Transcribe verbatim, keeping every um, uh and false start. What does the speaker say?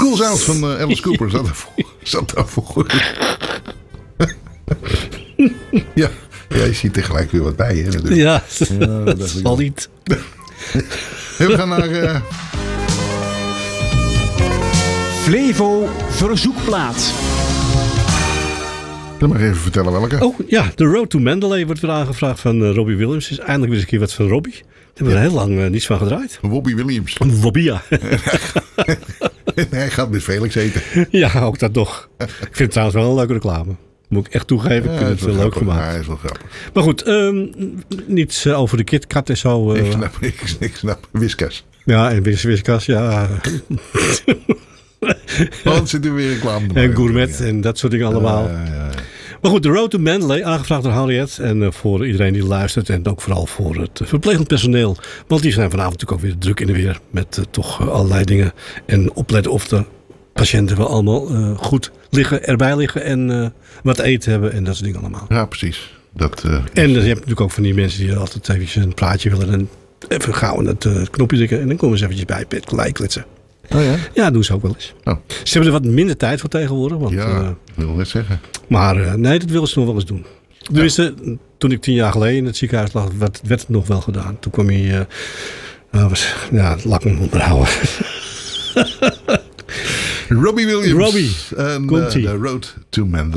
Schools Out van uh, Alice Cooper zat daarvoor. Zat daarvoor. Ja, jij ziet er gelijk weer wat bij. Hè, natuurlijk. Ja, ja dat zal niet. We gaan naar... Uh... Flevo Verzoekplaat. Dan mag ik even vertellen welke. Oh ja, The Road to Mandalay wordt weer aangevraagd van uh, Robbie Williams. Is eindelijk weer eens een keer wat van Robbie. Daar hebben we ja. er heel lang uh, niets van gedraaid. Robbie Williams. Robbie, ja. Hij gaat met Felix eten. Ja, ook dat nog. Ik vind het trouwens wel een leuke reclame. Moet ik echt toegeven. Ik Ja, vind het wel leuk gemaakt. Ja, hij is wel grappig. Maar goed, um, niets uh, over de KitKat en zo. Uh, ik, snap, ik, ik snap. Whiskas. Ja, en Wis Wiskas, ja. Want zit er weer reclame En gourmet ja. en dat soort dingen allemaal. Ja, ja, ja. Maar goed, The Road to Mandalay, aangevraagd door Harriet. En uh, voor iedereen die luistert. En ook vooral voor het uh, verplegend personeel. Want die zijn vanavond natuurlijk ook weer druk in de weer. Met uh, toch uh, allerlei dingen. En opletten of de patiënten wel allemaal uh, goed liggen, erbij liggen. En uh, wat eten hebben en dat soort dingen allemaal. Ja, precies. Dat, uh, en uh, je hebt natuurlijk ook van die mensen die altijd even een praatje willen. En even gauw aan het uh, knopje drukken. En dan komen ze eventjes bij het gelijk kletsen. Oh ja? Ja, dat doen ze ook wel eens. Oh. Ze hebben er wat minder tijd voor tegenwoordig. Want, ja, uh, wil net zeggen. Maar uh, nee, dat willen ze nog wel eens doen. Dus ja. uh, toen ik tien jaar geleden in het ziekenhuis lag, werd, werd het nog wel gedaan. Toen kwam hij, uh, uh, was, ja, laat me onderhouden. Robbie Williams. Robbie, en komt-ie. uh, The Road to Mandalay.